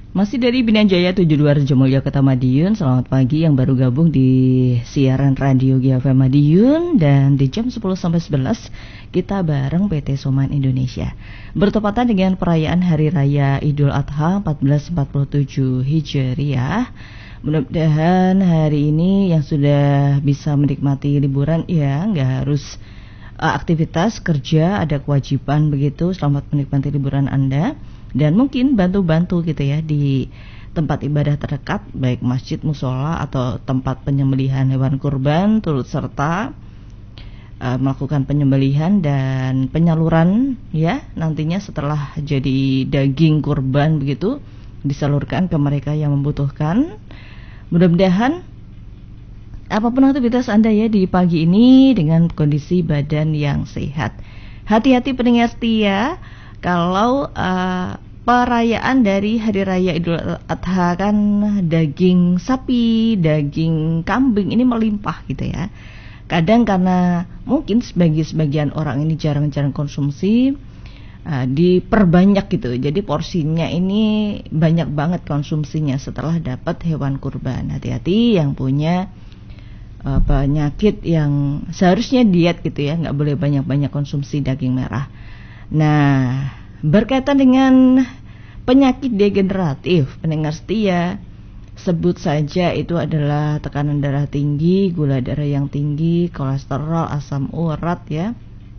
Masih dari Binanjaya 72 Rejomulyo Kota Madiun. Selamat pagi yang baru gabung di siaran radio GFM Madiun. Dan di jam 10 sampai 11 kita bareng PT Soman Indonesia. Bertepatan dengan perayaan Hari Raya Idul Adha 1447 Hijriah. Mudah-mudahan hari ini yang sudah bisa menikmati liburan, ya nggak harus aktivitas kerja, ada kewajiban begitu. Selamat menikmati liburan Anda. Dan mungkin bantu-bantu gitu ya di tempat ibadah terdekat, baik masjid, musola atau tempat penyembelihan hewan kurban, turut serta melakukan penyembelihan dan penyaluran ya nantinya setelah jadi daging kurban begitu disalurkan ke mereka yang membutuhkan. Mudah-mudahan apapun aktivitas Anda ya di pagi ini dengan kondisi badan yang sehat. Hati-hati pendengar setia. Kalau perayaan dari Hari Raya Idul Adha kan daging sapi, daging kambing ini melimpah gitu ya. Kadang karena mungkin sebagian orang ini jarang-jarang konsumsi, diperbanyak gitu. Jadi porsinya ini banyak banget konsumsinya setelah dapat hewan kurban. Hati-hati yang punya penyakit yang seharusnya diet gitu ya, nggak boleh banyak-banyak konsumsi daging merah. Nah, berkaitan dengan penyakit degeneratif, pendengar setia, sebut saja itu adalah tekanan darah tinggi, gula darah yang tinggi, kolesterol, asam urat ya.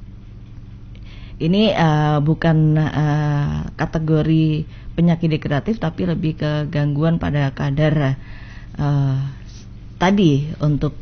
Ini bukan kategori penyakit degeneratif, tapi lebih ke gangguan pada kadar tadi untuk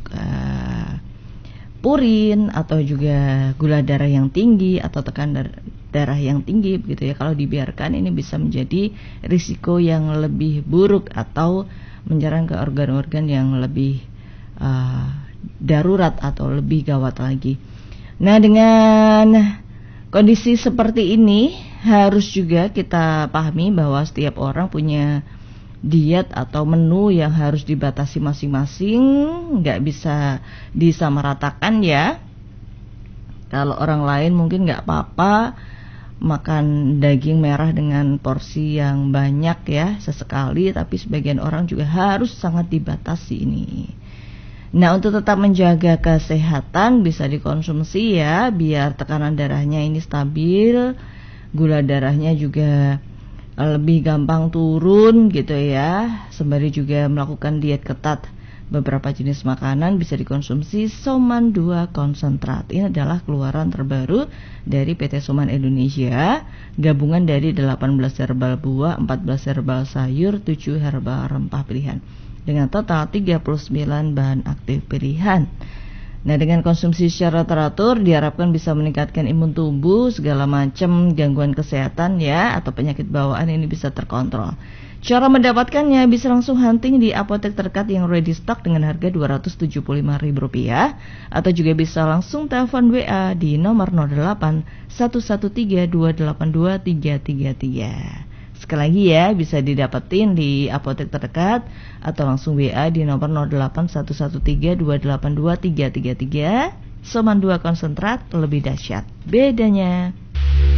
purin atau juga gula darah yang tinggi atau tekanan darah yang tinggi begitu ya. Kalau dibiarkan ini bisa menjadi risiko yang lebih buruk atau menyerang ke organ-organ yang lebih darurat atau lebih gawat lagi. Nah, dengan kondisi seperti ini harus juga kita pahami bahwa setiap orang punya diet atau menu yang harus dibatasi masing-masing, nggak bisa disamaratakan ya. Kalau orang lain mungkin nggak apa-apa makan daging merah dengan porsi yang banyak ya sesekali, tapi sebagian orang juga harus sangat dibatasi ini. Nah, untuk tetap menjaga kesehatan bisa dikonsumsi ya, biar tekanan darahnya ini stabil, gula darahnya juga lebih gampang turun gitu ya. Sembari juga melakukan diet ketat, beberapa jenis makanan bisa dikonsumsi Soman 2 konsentrat. Ini adalah keluaran terbaru dari PT Soman Indonesia, gabungan dari 18 herbal buah, 14 herbal sayur, 7 herbal rempah pilihan, dengan total 39 bahan aktif pilihan. Nah, dengan konsumsi secara teratur diharapkan bisa meningkatkan imun tubuh, segala macam gangguan kesehatan ya atau penyakit bawaan ini bisa terkontrol. Cara mendapatkannya bisa langsung hunting di apotek terdekat yang ready stock dengan harga Rp275.000 atau juga bisa langsung telepon WA di nomor 08 113 282 333. Sekali lagi ya, bisa didapetin di apotek terdekat atau langsung WA di nomor 08 113 282 333. Soman 2 konsentrat lebih dahsyat bedanya.